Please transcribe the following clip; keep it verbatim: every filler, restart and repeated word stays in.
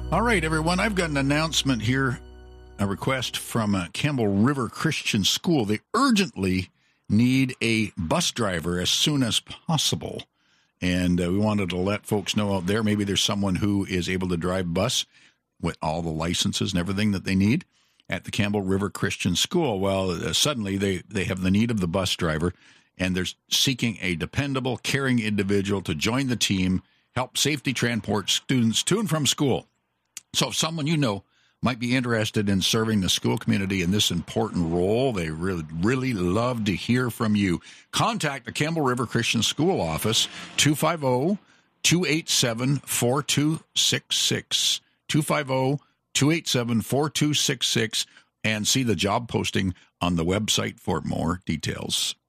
All right, everyone, I've got an announcement here, a request from uh, Campbell River Christian School. They urgently need a bus driver as soon as possible. And uh, we wanted to let folks know out there, maybe there's someone who is able to drive bus with all the licenses and everything that they need at the Campbell River Christian School. Well, uh, suddenly they, they have the need of the bus driver, and they're seeking a dependable, caring individual to join the team, help safely transport students to and from school. So if someone you know might be interested in serving the school community in this important role, they really, really love to hear from you. Contact the Campbell River Christian School office, two five zero, two eight seven, four two six six, two five zero, two eight seven, four two six six, and see the job posting on the website for more details.